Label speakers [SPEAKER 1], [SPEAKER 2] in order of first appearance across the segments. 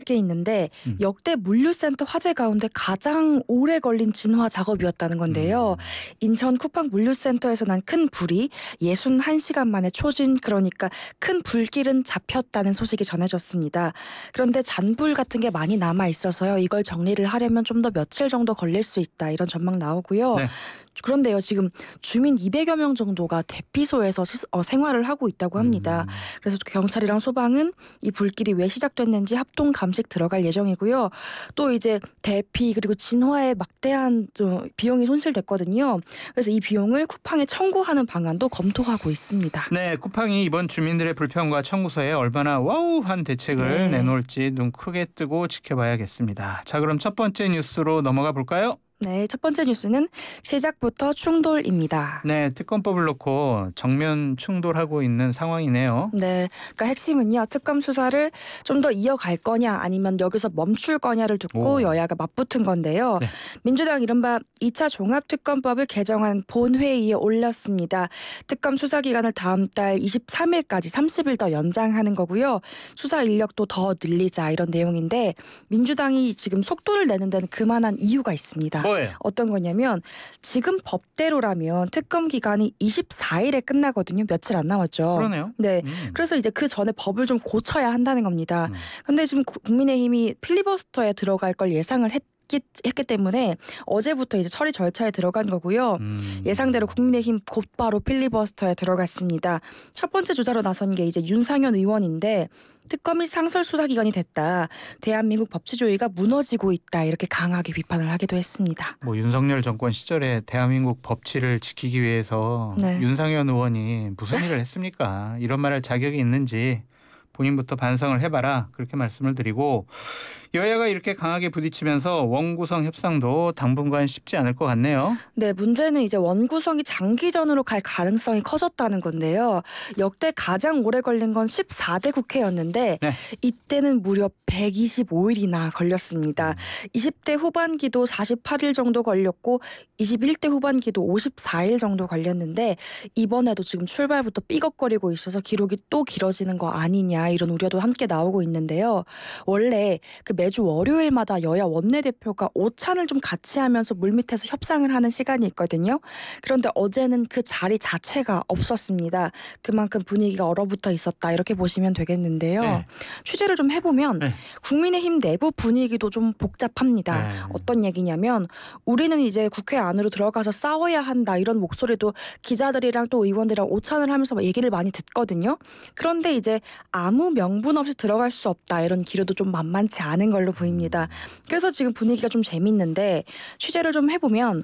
[SPEAKER 1] 게 있는데
[SPEAKER 2] 음.
[SPEAKER 1] 역대 물류센터 화재 가운데 가장 오래 걸린 진화 작업이었다는 건데요. 인천 쿠팡 물류센터에서 난 큰 불이 61시간 만에 초진, 그러니까 큰 불길은 잡혔다는 소식이 전해졌습니다. 그런데 잔불 같은 게 많이 남아 있어서요. 이걸 정리를 하려면 좀 더 며칠 정도 걸릴 수 있다, 이런 전망 나오고요.
[SPEAKER 2] 네.
[SPEAKER 1] 그런데요, 지금 주민 200여 명 정도가 대피소에서 생활을 하고 있다고 합니다.
[SPEAKER 2] 음.
[SPEAKER 1] 그래서 경찰이랑 소방은 이 불길이 왜 시작됐는지 합동 감식 들어갈 예정이고요. 또 이제 대피 그리고 진화에 막대한 비용이 손실됐거든요. 그래서 이 비용을 쿠팡에 청구하는 방안도 검토하고 있습니다.
[SPEAKER 2] 네, 쿠팡이 이번 주민들의 불평과 청구서에 얼마나 와우한 대책을
[SPEAKER 1] 네.
[SPEAKER 2] 내놓을지 눈 크게 뜨고 지켜봐야겠습니다. 자, 그럼 첫 번째 뉴스로 넘어가 볼까요?
[SPEAKER 1] 네, 첫 번째 뉴스는 시작부터 충돌입니다.
[SPEAKER 2] 네, 특검법을 놓고 정면 충돌하고 있는 상황이네요.
[SPEAKER 1] 네, 그러니까 핵심은요, 특검 수사를 좀 더 이어갈 거냐 아니면 여기서 멈출 거냐를 두고
[SPEAKER 2] 오.
[SPEAKER 1] 여야가 맞붙은 건데요.
[SPEAKER 2] 네.
[SPEAKER 1] 민주당 이른바 2차 종합특검법을 개정한 본회의에 올렸습니다. 특검 수사 기간을 다음 달 23일까지 30일 더 연장하는 거고요. 수사 인력도 더 늘리자, 이런 내용인데 민주당이 지금 속도를 내는 데는 그만한 이유가 있습니다.
[SPEAKER 2] 뭐예요?
[SPEAKER 1] 어떤 거냐면 지금 법대로라면 특검 기간이 24일에 끝나거든요. 며칠 안 남았죠.
[SPEAKER 2] 그러네요.
[SPEAKER 1] 네, 그래서 이제 그 전에 법을 좀 고쳐야 한다는 겁니다.
[SPEAKER 2] 음.
[SPEAKER 1] 근데 지금 국민의힘이 필리버스터에 들어갈 걸 예상을 했기 때문에 어제부터 이제 처리 절차에 들어간 거고요. 예상대로 국민의힘 곧바로 필리버스터에 들어갔습니다. 첫 번째 주자로 나선 게 이제 윤상현 의원인데 특검이 상설 수사 기관이 됐다, 대한민국 법치주의가 무너지고 있다, 이렇게 강하게 비판을 하기도 했습니다.
[SPEAKER 2] 뭐 윤석열 정권 시절에 대한민국 법치를 지키기 위해서
[SPEAKER 1] 네.
[SPEAKER 2] 윤상현 의원이 무슨 일을 했습니까? 이런 말할 자격이 있는지 본인부터 반성을 해봐라, 그렇게 말씀을 드리고, 여야가 이렇게 강하게 부딪히면서 원구성 협상도 당분간 쉽지 않을 것 같네요.
[SPEAKER 1] 네, 문제는 이제 원구성이 장기전으로 갈 가능성이 커졌다는 건데요. 역대 가장 오래 걸린 건 14대 국회였는데
[SPEAKER 2] 네.
[SPEAKER 1] 이때는 무려 125일이나 걸렸습니다. 20대 후반기도 48일 정도 걸렸고 21대 후반기도 54일 정도 걸렸는데 이번에도 지금 출발부터 삐걱거리고 있어서 기록이 또 길어지는 거 아니냐, 이런 우려도 함께 나오고 있는데요. 원래 그 매주 월요일마다 여야 원내대표가 오찬을 좀 같이 하면서 물밑에서 협상을 하는 시간이 있거든요. 그런데 어제는 그 자리 자체가 없었습니다. 그만큼 분위기가 얼어붙어 있었다, 이렇게 보시면 되겠는데요.
[SPEAKER 2] 네.
[SPEAKER 1] 취재를 좀 해보면
[SPEAKER 2] 네.
[SPEAKER 1] 국민의힘 내부 분위기도 좀 복잡합니다.
[SPEAKER 2] 네.
[SPEAKER 1] 어떤 얘기냐면 우리는 이제 국회 안으로 들어가서 싸워야 한다, 이런 목소리도 기자들이랑 또 의원들이랑 오찬을 하면서 얘기를 많이 듣거든요. 그런데 이제 아무 명분 없이 들어갈 수 없다, 이런 기류도 좀 만만치 않은 걸로 보입니다. 그래서 지금 분위기가 좀 재밌는데 취재를 좀 해보면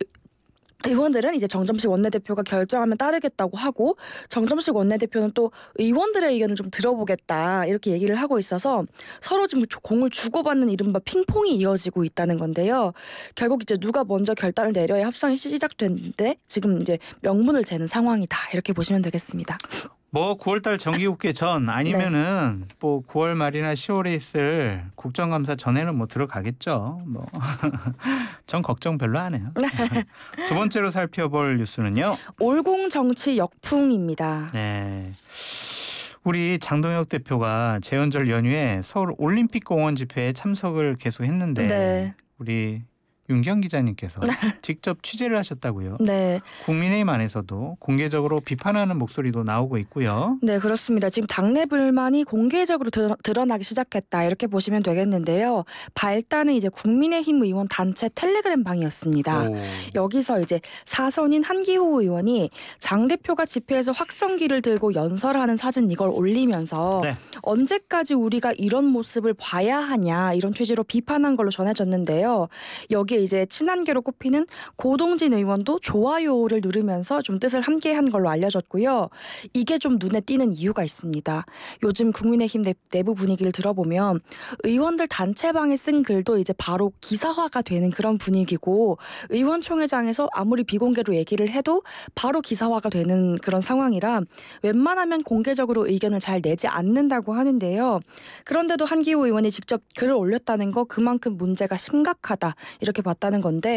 [SPEAKER 1] 의원들은 이제 정점식 원내대표가 결정하면 따르겠다고 하고 정점식 원내대표는 또 의원들의 의견을 좀 들어보겠다, 이렇게 얘기를 하고 있어서 서로 지금 공을 주고받는 이른바 핑퐁이 이어지고 있다는 건데요. 결국 이제 누가 먼저 결단을 내려야 협상이 시작됐는데 지금 이제 명분을 재는 상황이다, 이렇게 보시면 되겠습니다.
[SPEAKER 2] 뭐 9월달 정기국회 전 아니면은 뭐 9월 말이나 10월에 있을 국정감사 전에는 뭐 들어가겠죠. 뭐 전 걱정 별로 안 해요. 두 번째로 살펴볼 뉴스는요.
[SPEAKER 1] 올공 정치 역풍입니다.
[SPEAKER 2] 네. 우리 장동혁 대표가 재헌절 연휴에 서울 올림픽공원 집회에 참석을 계속했는데
[SPEAKER 1] 네.
[SPEAKER 2] 우리 윤경 기자님께서 직접 취재를 하셨다고요.
[SPEAKER 1] 네.
[SPEAKER 2] 국민의힘 안에서도 공개적으로 비판하는 목소리도 나오고 있고요.
[SPEAKER 1] 네, 그렇습니다. 지금 당내 불만이 공개적으로 드러나기 시작했다, 이렇게 보시면 되겠는데요. 발단은 이제 국민의힘 의원 단체 텔레그램 방이었습니다.
[SPEAKER 2] 오.
[SPEAKER 1] 여기서 이제 사선인 한기호 의원이 장 대표가 집회에서 확성기를 들고 연설하는 사진, 이걸 올리면서
[SPEAKER 2] 네.
[SPEAKER 1] 언제까지 우리가 이런 모습을 봐야 하냐, 이런 취지로 비판한 걸로 전해졌는데요. 여기에 이제 친한계로 꼽히는 고동진 의원도 좋아요를 누르면서 좀 뜻을 함께한 걸로 알려졌고요. 이게 좀 눈에 띄는 이유가 있습니다. 요즘 국민의힘 내부 분위기를 들어보면 의원들 단체방에 쓴 글도 이제 바로 기사화가 되는 그런 분위기고, 의원총회장에서 아무리 비공개로 얘기를 해도 바로 기사화가 되는 그런 상황이라 웬만하면 공개적으로 의견을 잘 내지 않는다고 하는데요. 그런데도 한기호 의원이 직접 글을 올렸다는 거, 그만큼 문제가 심각하다, 이렇게 봤다는 건데,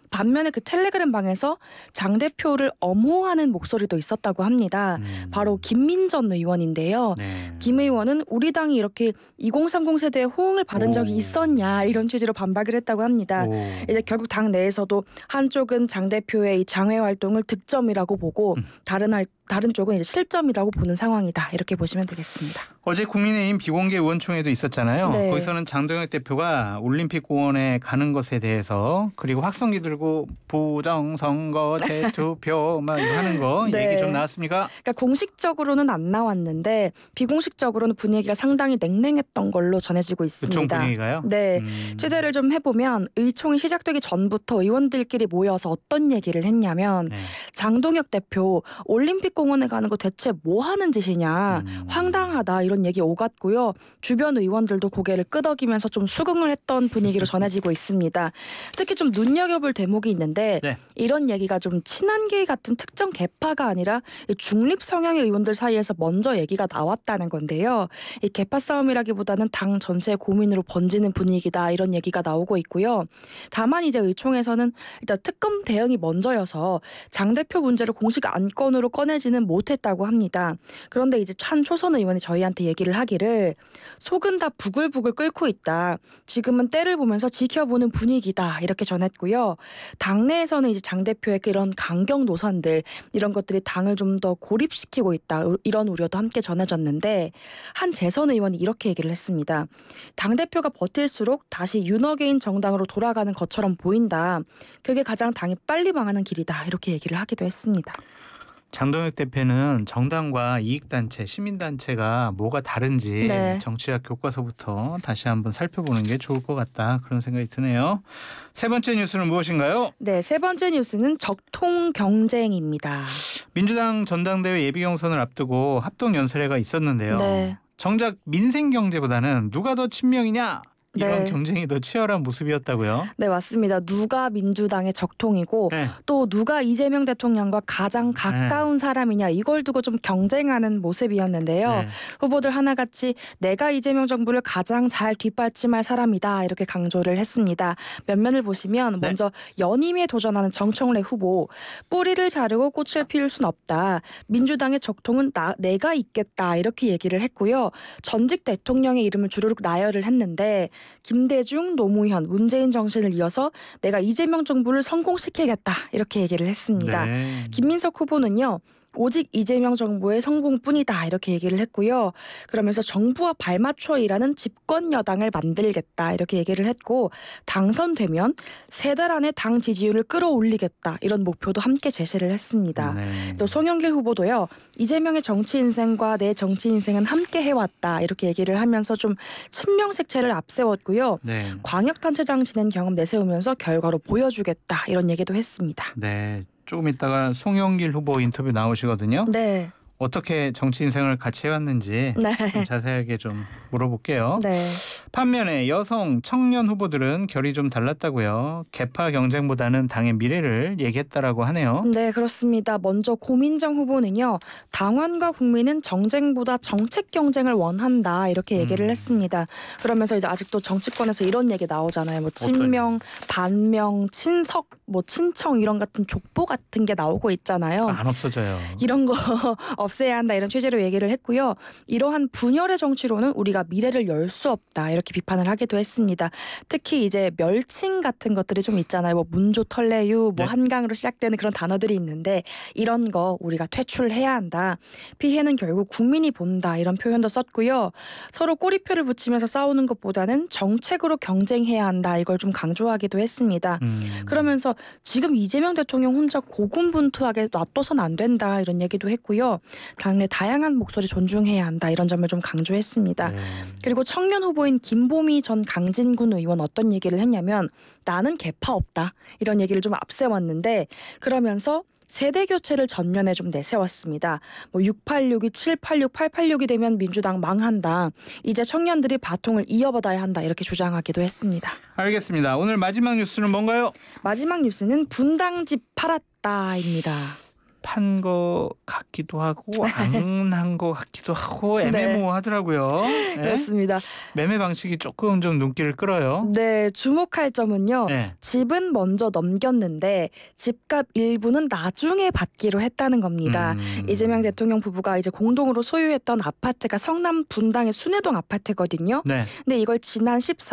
[SPEAKER 1] 반면에 그 텔레그램 방에서 장 대표를 엄호하는 목소리도 있었다고 합니다. 바로 김민전 의원인데요.
[SPEAKER 2] 네.
[SPEAKER 1] 김 의원은 우리 당이 이렇게 2030 세대의 호응을 받은 적이 있었냐 이런 취지로 반박을 했다고 합니다.
[SPEAKER 2] 오.
[SPEAKER 1] 이제 결국 당 내에서도 한쪽은 장 대표의 이 장외 활동을 득점이라고 보고 다른 쪽은 이제 실점이라고 보는 상황이다. 이렇게 보시면 되겠습니다.
[SPEAKER 2] 어제 국민의힘 비공개 의원총회도 있었잖아요.
[SPEAKER 1] 네.
[SPEAKER 2] 거기서는 장동혁 대표가 올림픽 공원에 가는 것에 대해서 그리고 확성기 들고 부정선거 재투표 막 이거 하는 거
[SPEAKER 1] 네.
[SPEAKER 2] 얘기 좀 나왔습니까?
[SPEAKER 1] 그러니까 공식적으로는 안 나왔는데 비공식적으로는 분위기가 상당히 냉랭했던 걸로 전해지고
[SPEAKER 2] 그쪽
[SPEAKER 1] 있습니다.
[SPEAKER 2] 분위기가요?
[SPEAKER 1] 네. 취재를 좀 해보면 의총이 시작되기 전부터 의원들끼리 모여서 어떤 얘기를 했냐면
[SPEAKER 2] 네.
[SPEAKER 1] 장동혁 대표 올림픽 공원에 가는 거 대체 뭐 하는 짓이냐 황당하다 이런 얘기 오갔고요. 주변 의원들도 고개를 끄덕이면서 좀 수긍을 했던 분위기로 전해지고 있습니다. 특히 좀 눈여겨볼 대목이 있는데
[SPEAKER 2] 네.
[SPEAKER 1] 이런 얘기가 좀 친한계 같은 특정 계파가 아니라 중립 성향의 의원들 사이에서 먼저 얘기가 나왔다는 건데요. 이 계파 싸움이라기보다는 당 전체의 고민으로 번지는 분위기다 이런 얘기가 나오고 있고요. 다만 이제 의총에서는 일단 특검 대응이 먼저여서 장 대표 문제를 공식 안건으로 꺼내지는 못했다고 합니다. 그런데 이제 한 초선 의원이 저희한테 얘기를 하기를 속은 다 부글부글 끓고 있다. 지금은 때를 보면서 지켜보는 분위기다 이렇게 전했고요. 당내에서는 이제 장 대표의 그런 강경 노선들 이런 것들이 당을 좀 더 고립시키고 있다 이런 우려도 함께 전해졌는데 한 재선 의원이 이렇게 얘기를 했습니다. 당 대표가 버틸수록 다시 윤어게인 정당으로 돌아가는 것처럼 보인다. 그게 가장 당이 빨리 망하는 길이다 이렇게 얘기를 하기도 했습니다.
[SPEAKER 2] 장동혁 대표는 정당과 이익단체, 시민단체가 뭐가 다른지
[SPEAKER 1] 네.
[SPEAKER 2] 정치학 교과서부터 다시 한번 살펴보는 게 좋을 것 같다. 그런 생각이 드네요. 세 번째 뉴스는 무엇인가요?
[SPEAKER 1] 네, 세 번째 뉴스는 적통 경쟁입니다.
[SPEAKER 2] 민주당 전당대회 예비경선을 앞두고 합동연설회가 있었는데요.
[SPEAKER 1] 네.
[SPEAKER 2] 정작 민생 경제보다는 누가 더 친명이냐 이런
[SPEAKER 1] 네.
[SPEAKER 2] 경쟁이 더 치열한 모습이었다고요.
[SPEAKER 1] 네, 맞습니다. 누가 민주당의 적통이고
[SPEAKER 2] 네.
[SPEAKER 1] 또 누가 이재명 대통령과 가장 가까운 사람이냐 이걸 두고 좀 경쟁하는 모습이었는데요.
[SPEAKER 2] 네.
[SPEAKER 1] 후보들 하나같이 내가 이재명 정부를 가장 잘 뒷받침할 사람이다 이렇게 강조를 했습니다. 면면을 보시면
[SPEAKER 2] 네.
[SPEAKER 1] 먼저 연임에 도전하는 정청래 후보 뿌리를 자르고 꽃을 피울 순 없다. 민주당의 적통은 내가 있겠다 이렇게 얘기를 했고요. 전직 대통령의 이름을 주르륵 나열을 했는데 김대중, 노무현, 문재인 정신을 이어서 내가 이재명 정부를 성공시키겠다 이렇게 얘기를 했습니다.
[SPEAKER 2] 네.
[SPEAKER 1] 김민석 후보는요. 오직 이재명 정부의 성공뿐이다 이렇게 얘기를 했고요. 그러면서 정부와 발맞춰 일하는 집권 여당을 만들겠다 이렇게 얘기를 했고 당선되면 세 달 안에 당 지지율을 끌어올리겠다 이런 목표도 함께 제시를 했습니다.
[SPEAKER 2] 네.
[SPEAKER 1] 또 송영길 후보도요. 이재명의 정치 인생과 내 정치 인생은 함께 해왔다 이렇게 얘기를 하면서 좀 친명색채를 앞세웠고요.
[SPEAKER 2] 네.
[SPEAKER 1] 광역단체장 지낸 경험 내세우면서 결과로 보여주겠다 이런 얘기도 했습니다.
[SPEAKER 2] 네. 조금 있다가 송영길 후보 인터뷰 나오시거든요.
[SPEAKER 1] 네.
[SPEAKER 2] 어떻게 정치 인생을 같이 해왔는지
[SPEAKER 1] 네.
[SPEAKER 2] 좀 자세하게 좀 물어볼게요.
[SPEAKER 1] 네.
[SPEAKER 2] 반면에 여성 청년 후보들은 결이 좀 달랐다고요. 계파 경쟁보다는 당의 미래를 얘기했다라고 하네요.
[SPEAKER 1] 네, 그렇습니다. 먼저 고민정 후보는요. 당원과 국민은 정쟁보다 정책 경쟁을 원한다 이렇게 얘기를 했습니다. 그러면서 이제 아직도 정치권에서 이런 얘기 나오잖아요. 뭐 친명, 반명, 친석, 뭐 친청 이런 같은 족보 같은 게 나오고 있잖아요.
[SPEAKER 2] 안 없어져요.
[SPEAKER 1] 이런 거 없애야 한다 이런 취지로 얘기를 했고요. 이러한 분열의 정치로는 우리가 미래를 열 수 없다 이렇게 비판을 하기도 했습니다. 특히 이제 멸칭 같은 것들이 좀 있잖아요. 뭐 문조 털레유, 뭐
[SPEAKER 2] 네.
[SPEAKER 1] 한강으로 시작되는 그런 단어들이 있는데 이런 거 우리가 퇴출해야 한다. 피해는 결국 국민이 본다 이런 표현도 썼고요. 서로 꼬리표를 붙이면서 싸우는 것보다는 정책으로 경쟁해야 한다 이걸 좀 강조하기도 했습니다. 그러면서 지금 이재명 대통령 혼자 고군분투하게 놔둬선 안 된다 이런 얘기도 했고요. 당내 다양한 목소리 존중해야 한다 이런 점을 좀 강조했습니다.
[SPEAKER 2] 네.
[SPEAKER 1] 그리고 청년 후보인 김보미 전 강진군 의원 어떤 얘기를 했냐면 나는 계파 없다 이런 얘기를 좀 앞세웠는데 그러면서 세대 교체를 전면에 좀 내세웠습니다. 뭐 686이 786, 886이 되면 민주당 망한다. 이제 청년들이 바통을 이어받아야 한다 이렇게 주장하기도 했습니다.
[SPEAKER 2] 알겠습니다. 오늘 마지막 뉴스는 뭔가요?
[SPEAKER 1] 마지막 뉴스는 분당집 팔았다입니다.
[SPEAKER 2] 판 거 같기도 하고 안 한 거 같기도 하고
[SPEAKER 1] 네.
[SPEAKER 2] 애매모호하더라고요. 네.
[SPEAKER 1] 그렇습니다.
[SPEAKER 2] 매매 방식이 조금 좀 눈길을 끌어요.
[SPEAKER 1] 네, 주목할 점은요.
[SPEAKER 2] 네.
[SPEAKER 1] 집은 먼저 넘겼는데 집값 일부는 나중에 받기로 했다는 겁니다. 이재명 대통령 부부가 이제 공동으로 소유했던 아파트가 성남 분당의 순회동 아파트거든요.
[SPEAKER 2] 네.
[SPEAKER 1] 근데 이걸 지난